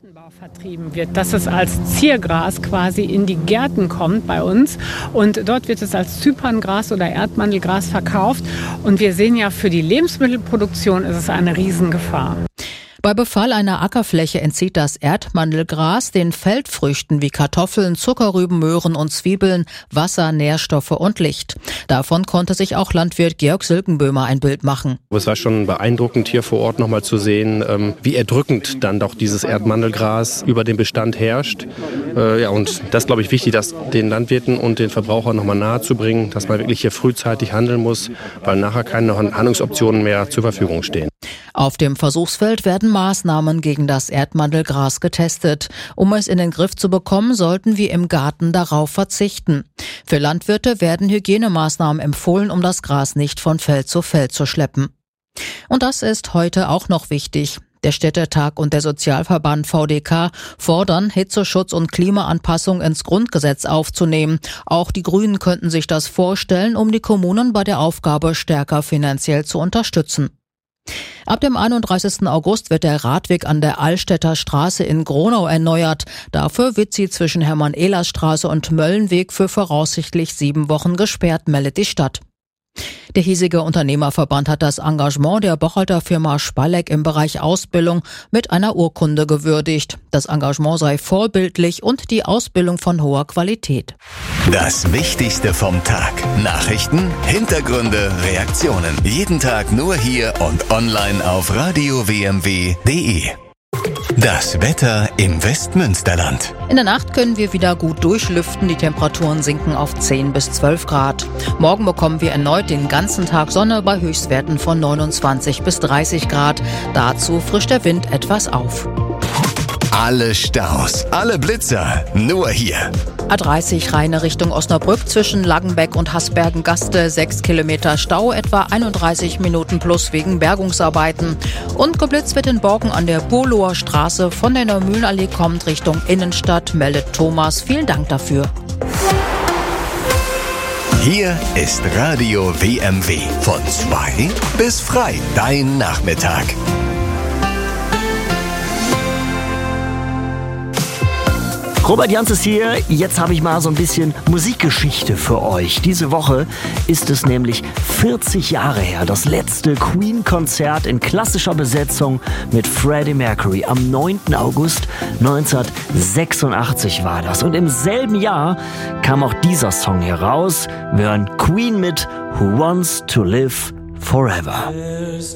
Gartenbau vertrieben wird, dass es als Ziergras quasi in die Gärten kommt bei uns und dort wird es als Zyperngras oder Erdmandelgras verkauft und wir sehen ja, für die Lebensmittelproduktion ist es eine Riesengefahr. Bei Befall einer Ackerfläche entzieht das Erdmandelgras den Feldfrüchten wie Kartoffeln, Zuckerrüben, Möhren und Zwiebeln Wasser, Nährstoffe und Licht. Davon konnte sich auch Landwirt Georg Silkenböhmer ein Bild machen. Es war schon beeindruckend, hier vor Ort nochmal zu sehen, wie erdrückend dann doch dieses Erdmandelgras über den Bestand herrscht. Und das ist, glaube ich, wichtig, das den Landwirten und den Verbrauchern nochmal nahezubringen, dass man wirklich hier frühzeitig handeln muss, weil nachher keine Handlungsoptionen mehr zur Verfügung stehen. Auf dem Versuchsfeld werden Maßnahmen gegen das Erdmandelgras getestet. Um es in den Griff zu bekommen, sollten wir im Garten darauf verzichten. Für Landwirte werden Hygienemaßnahmen empfohlen, um das Gras nicht von Feld zu schleppen. Und das ist heute auch noch wichtig. Der Städtetag und der Sozialverband VDK fordern, Hitzeschutz und Klimaanpassung ins Grundgesetz aufzunehmen. Auch die Grünen könnten sich das vorstellen, um die Kommunen bei der Aufgabe stärker finanziell zu unterstützen. Ab dem 31. August wird der Radweg an der Allstädter Straße in Gronau erneuert. Dafür wird sie zwischen Hermann-Ehlers-Straße und Möllenweg für voraussichtlich 7 Wochen gesperrt, meldet die Stadt. Der hiesige Unternehmerverband hat das Engagement der Bocholter Firma Spalleck im Bereich Ausbildung mit einer Urkunde gewürdigt. Das Engagement sei vorbildlich und die Ausbildung von hoher Qualität. Das Wichtigste vom Tag. Nachrichten, Hintergründe, Reaktionen. Jeden Tag nur hier und online auf radiowmw.de. Das Wetter im Westmünsterland. In der Nacht können wir wieder gut durchlüften. Die Temperaturen sinken auf 10 bis 12 Grad. Morgen bekommen wir erneut den ganzen Tag Sonne bei Höchstwerten von 29 bis 30 Grad. Dazu frischt der Wind etwas auf. Alle Staus, alle Blitzer, nur hier. A30 Rheine Richtung Osnabrück zwischen Langenbeck und Hasbergen-Gaste 6 Kilometer Stau, etwa 31 Minuten plus wegen Bergungsarbeiten. Und geblitzt wird in Borken an der Burloer Straße. Von der Neumühlenallee kommt Richtung Innenstadt, meldet Thomas. Vielen Dank dafür. Hier ist Radio WMW. Von 2 bis frei. Dein Nachmittag. Robert Jans ist hier. Jetzt habe ich mal so ein bisschen Musikgeschichte für euch. Diese Woche ist es nämlich 40 Jahre her. Das letzte Queen-Konzert in klassischer Besetzung mit Freddie Mercury. Am 9. August 1986 war das. Und im selben Jahr kam auch dieser Song hier raus. Wir hören Queen mit Who Wants to Live Forever.